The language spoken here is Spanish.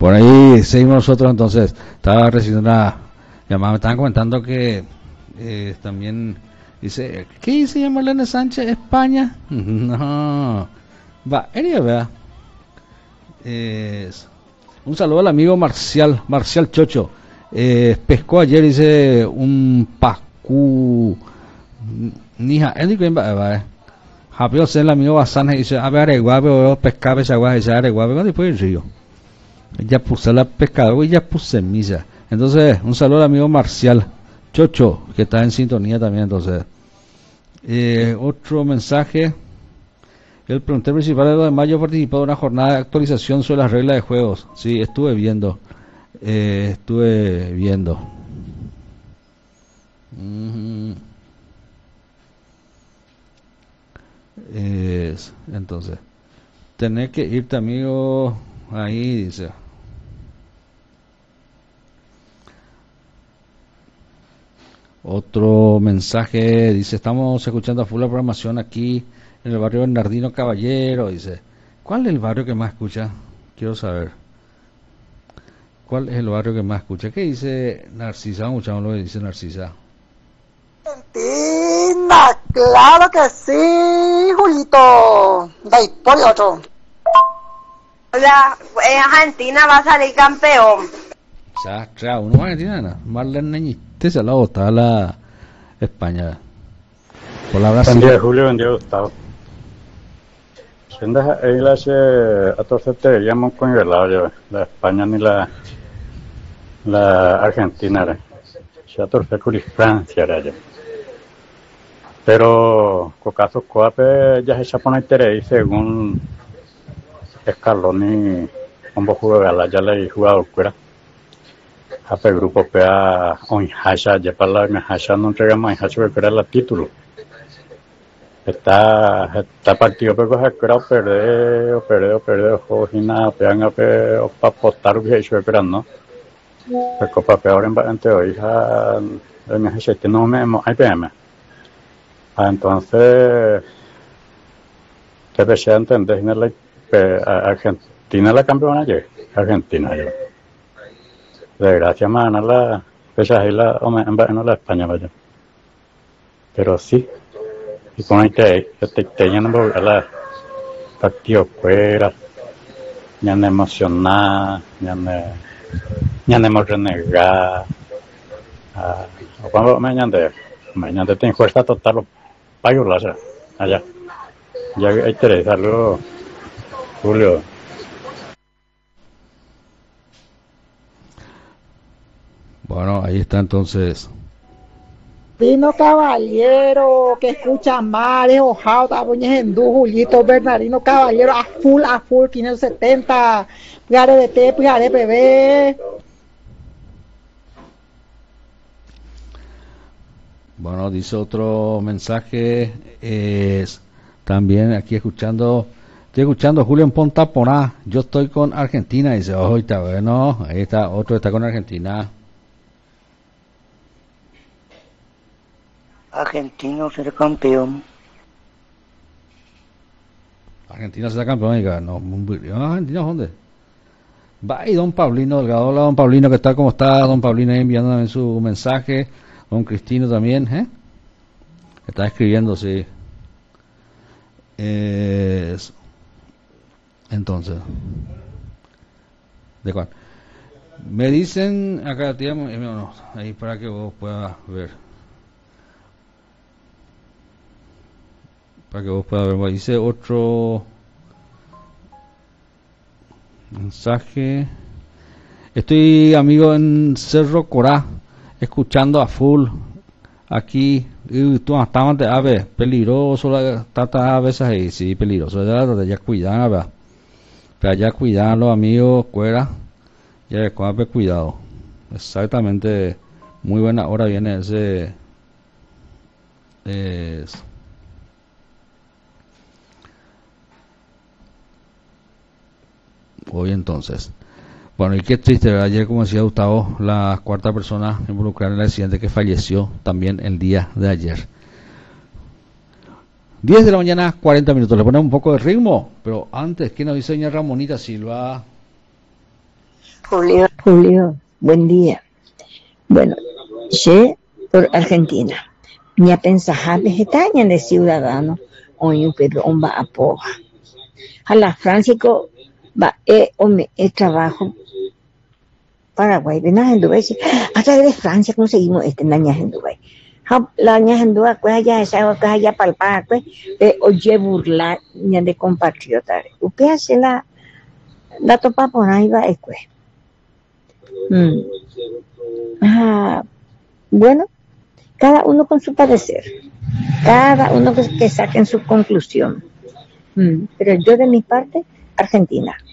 Por ahí seguimos nosotros entonces. Estaba recibiendo una llamada, me estaban comentando que también dice, ¿qué dice Marlene Sánchez? ¿España? No, va, ¿verdad? Un saludo al amigo Marcial Chocho. Pescó ayer, dice, un pascu nija, Japio se el amigo Basana dice, a ver, areguabe, pescaba esa agua, esa areguabe, cuando después el río. Ya puse la pescada y ya puse misa. Entonces, un saludo al amigo Marcial Chocho, que está en sintonía también. Entonces, otro mensaje. El plantel principal de 2 de mayo participó de una jornada de actualización sobre las reglas de juegos. Sí, estuve viendo. Entonces, tener que irte, amigo. Ahí dice. Otro mensaje dice, estamos escuchando a full la programación aquí en el barrio Bernardino Caballero. Dice, ¿cuál es el barrio que más escucha? Quiero saber. ¿Cuál es el barrio que más escucha? ¿Qué dice Narcisa? Vamos a escuchar lo que dice Narcisa. Argentina, claro que sí, Julito. De por otro. En Argentina va a salir campeón. O sea, uno Argentina, Marlene Neñite se la botaba la España. Por la Brasil. Buen día, Julio, buen día, Gustavo. Siendo ahí la a todos te llamo con la España ni la Argentina, se a todos con Francia, ya. Pero, con caso coape, ya se pone interés según Scaloni, como juega ya le he jugado fuera. Hace grupo pea on hasha, ya para la hasha no entregamos en hasha que era el título. Está partido pero se creo perder jojina pean a pe o pa postar que eso pero no. Pues copa peor en hoy ja me hasha que no me hay PM. Entonces debe ser entender en la Argentina la campeona ayer, Argentina yo. Desgracia más la pesa ahí la en la España vaya. Pero sí, y con este te llenan de la partido fuera, ya no emocionada, ya no renegada. O cuando mañana tiene fuerza total para allá. Ya hay que dejarlo, Julio. Bueno, ahí está entonces. Dino Caballero, que escucha mal, es ojado, tabuñez en Julito Bernardino Caballero, a full, 570, gare de T, gare bebé. Bueno, dice otro mensaje, es también aquí estoy escuchando Julio en Pontaponá, yo estoy con Argentina, dice, está bueno, ahí está, otro está con Argentina. Argentino será campeón. Argentina será campeón, diga, no, Argentina, ¿dónde? Va y don Paulino Delgado, hola don Paulino, ¿qué tal? ¿Cómo está? Don Paulino ahí enviando también su mensaje, don Cristino también, está escribiendo, sí. Entonces, ¿de cuál? Me dicen, acá, no, ahí para que vos puedas ver. Para que vos puedas ver, dice otro mensaje. Estoy, amigo, en Cerro Corá, escuchando a full aquí. Tú estás a ver, peligroso, a veces ahí, sí, peligroso, ya cuidan, ¿verdad? Pero ya cuidan los amigos, cuera, ya cuidado. Exactamente, muy buena hora viene ese. Hoy entonces. Bueno, y qué triste, ¿verdad? Ayer, como decía Gustavo, la cuarta persona involucrada en el accidente que falleció también el día de ayer. 10 de la mañana, 40 minutos. Le ponemos un poco de ritmo, pero antes, ¿qué nos dice doña Ramonita Silva? Julio, buen día. Bueno, yo por Argentina. Ni pensar vegetaña de ciudadano o un Pedro va a poja. A la Francia va trabajo Paraguay, ven a Dubái, a través de Francia conseguimos naña en Dubái. La ña en Dubái, pues allá esa cosa allá palpar, pues oye burlar ña de compatriotas. Usted hace la topa por ahí va pues. Bueno, cada uno con su parecer, cada uno que saquen su conclusión. Pero yo de mi parte, Argentina.